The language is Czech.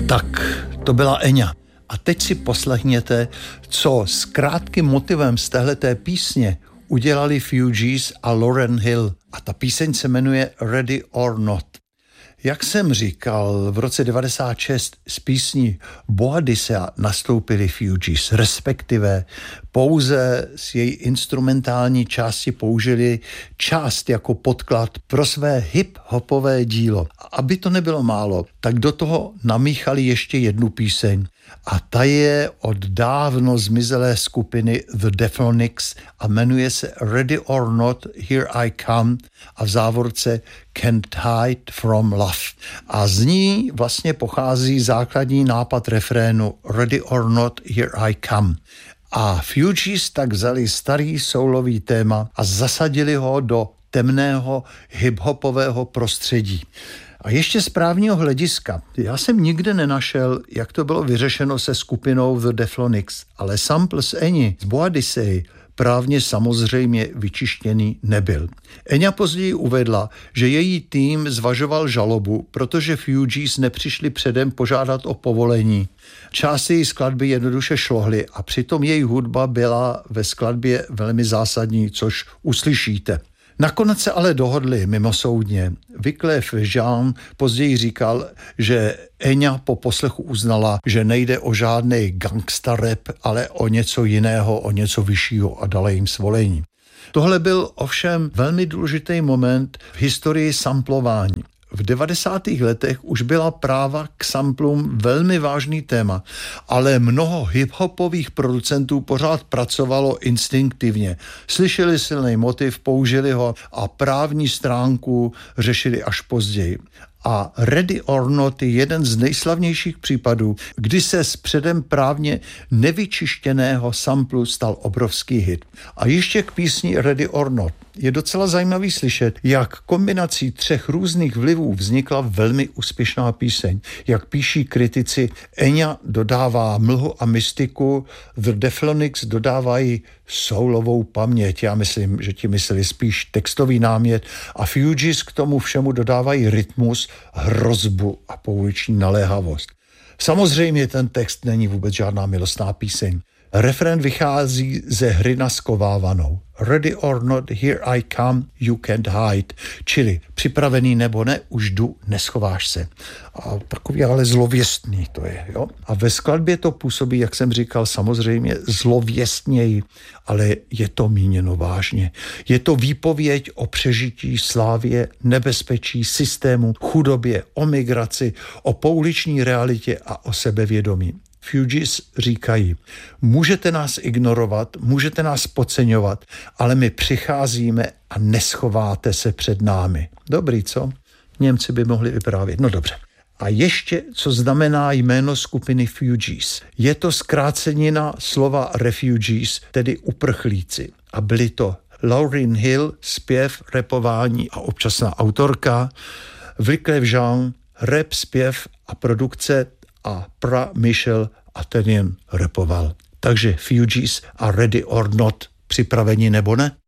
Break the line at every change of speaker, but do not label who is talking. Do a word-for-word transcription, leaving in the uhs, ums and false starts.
Tak, to byla Enya. A teď si poslechněte, co s krátkým motivem z téhleté písně udělali Fugees a Lauryn Hill. A ta píseň se jmenuje Ready or Not. Jak jsem říkal, v roce devadesát šest z písní Boadicea nastoupili Fugees, respektive pouze z její instrumentální části použili část jako podklad pro své hip-hopové dílo. A aby to nebylo málo, tak do toho namíchali ještě jednu píseň. A ta je od dávno zmizelé skupiny The Deflonics a jmenuje se Ready or Not, Here I Come a v závorce Can't Hide from Love. A z ní vlastně pochází základní nápad refrénu Ready or Not, Here I Come. A Fugees tak vzali starý soulový téma a zasadili ho do temného hip-hopového prostředí. A ještě z právního hlediska, já jsem nikde nenašel, jak to bylo vyřešeno se skupinou The Deflonics, ale sample z Eni, z Boadicei, právně samozřejmě vyčištěný nebyl. Enya později uvedla, že její tým zvažoval žalobu, protože Fugees nepřišli předem požádat o povolení. Části její skladby jednoduše šlohly a přitom její hudba byla ve skladbě velmi zásadní, což uslyšíte. Nakonec se ale dohodli mimosoudně. Wyclef Jean později říkal, že Enya po poslechu uznala, že nejde o žádný gangsta rap, ale o něco jiného, o něco vyššího a dala jim svolení. Tohle byl ovšem velmi důležitý moment v historii samplování. V devadesátých letech už byla práva k samplům velmi vážný téma, ale mnoho hip-hopových producentů pořád pracovalo instinktivně. Slyšeli silný motiv, použili ho a právní stránku řešili až později. A Ready or Not je jeden z nejslavnějších případů, kdy se z předem právně nevyčištěného samplu stal obrovský hit. A ještě k písni Ready or Not. Je docela zajímavý slyšet, jak kombinací třech různých vlivů vznikla velmi úspěšná píseň. Jak píší kritici, Enya dodává mlhu a mystiku, The Deflonics dodávají soulovou paměť. Já myslím, že ti mysleli spíš textový námět a Fugees k tomu všemu dodávají rytmus, hrozbu a pouliční naléhavost. Samozřejmě ten text není vůbec žádná milostná píseň. Refrén vychází ze hry na skovávanou. Ready or not, here I come, you can't hide. Čili připravený nebo ne, už jdu, neschováš se. A takový ale zlověstný to je. Jo? A ve skladbě to působí, jak jsem říkal, samozřejmě zlověstněji, ale je to míněno vážně. Je to výpověď o přežití, slávě, nebezpečí, systému, chudobě, o migraci, o pouliční realitě a o sebevědomí. Fugees říkají, můžete nás ignorovat, můžete nás podceňovat, ale my přicházíme a neschováte se před námi. Dobrý, co? Němci by mohli vyprávět. No dobře. A ještě, co znamená jméno skupiny Fugees. Je to zkrácenina slova refugees, tedy uprchlíci. A byli to Lauryn Hill, zpěv, rapování a občasná autorka, Wyclef Jean, rap, zpěv a produkce a pra Michel a ten jen rapoval. Takže Fugees a Ready or Not, připraveni nebo ne?